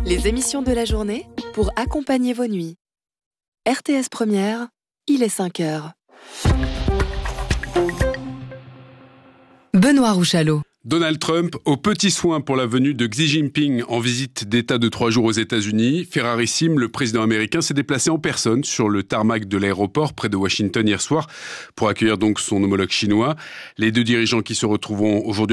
Les émissions de la journée pour accompagner vos nuits. RTS Première, il est 5h. Benoît Rouchalot. Donald Trump aux petits soins pour la venue de Xi Jinping en visite d'État de 3 jours aux États-Unis. Ferrarissime, le président américain s'est déplacé en personne sur le tarmac de l'aéroport près de Washington hier soir pour accueillir donc son homologue chinois. Les deux dirigeants qui se retrouveront aujourd'hui